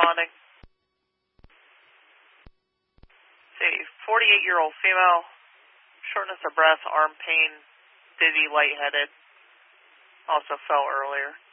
responding. See, 48-year-old female, shortness of breath, arm pain, dizzy, lightheaded. Also fell earlier.